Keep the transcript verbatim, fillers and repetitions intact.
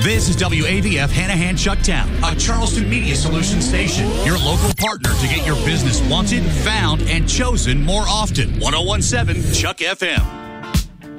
This is W A V F Hanahan Chucktown, a Charleston Media Solutions station, your local partner to get your business wanted, found, and chosen more often. ten seventeen Chuck F M.